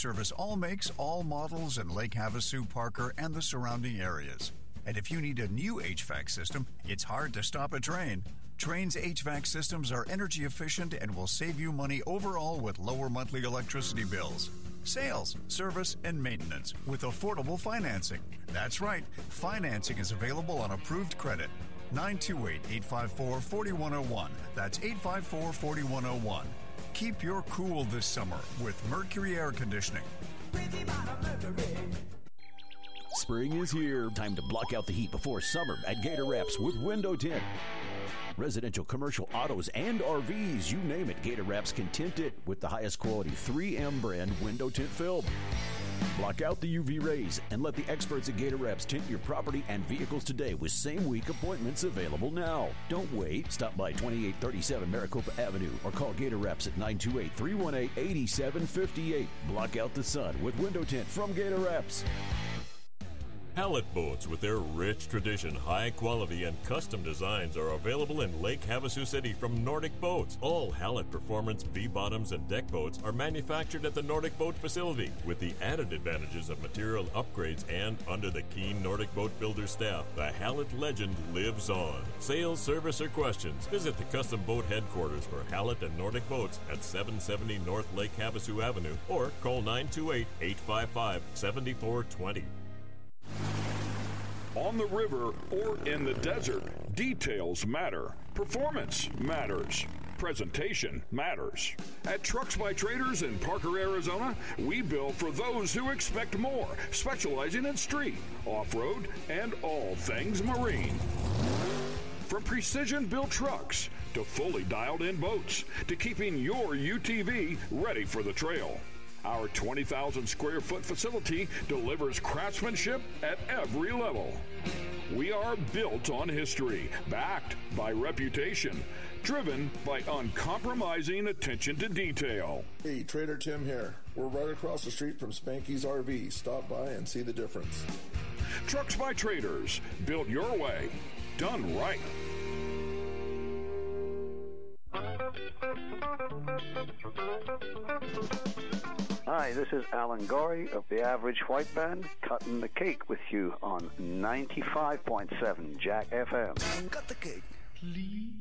service all makes, all models in Lake Havasu, Parker, and the surrounding areas. And if you need a new HVAC system, it's hard to stop a Trane. Trane's HVAC systems are energy efficient and will save you money overall with lower monthly electricity bills. Sales, service, and maintenance with affordable financing. That's right, financing is available on approved credit. 928-854-4101. That's 854-4101. Keep your cool this summer with Mercury Air Conditioning. Spring is here. Time to block out the heat before summer at Gator Wraps with Window Tint. Residential, commercial, autos, and RVs, you name it, Gator Wraps can tint it with the highest quality 3M brand window tint film. Block out the UV rays and let the experts at Gator Wraps tint your property and vehicles today with same-week appointments available now. Don't wait. Stop by 2837 Maricopa Avenue or call Gator Wraps at 928-318-8758. Block out the sun with window tint from Gator Wraps. Hallett Boats, with their rich tradition, high quality, and custom designs, are available in Lake Havasu City from Nordic Boats. All Hallett Performance V-bottoms and deck boats are manufactured at the Nordic Boat facility with the added advantages of material upgrades, and under the keen Nordic Boat builder staff, the Hallett legend lives on. Sales, service, or questions, visit the custom boat headquarters for Hallett and Nordic Boats at 770 North Lake Havasu Avenue or call 928-855-7420. On the river or in the desert, details matter. Performance matters. Presentation matters. At Trucks by Traders in Parker, Arizona, we build for those who expect more, specializing in street, off-road, and all things marine. From precision-built trucks to fully dialed-in boats to keeping your UTV ready for the trail. Our 20,000 square foot facility delivers craftsmanship at every level. We are built on history, backed by reputation, driven by uncompromising attention to detail. Hey, Trader Tim here. We're right across the street from Spanky's RV. Stop by and see the difference. Trucks by Traders, built your way, done right. Hi, this is Alan Gorey of the Average White Band, cutting the cake with you on 95.7 Jack FM. Cut the cake, please.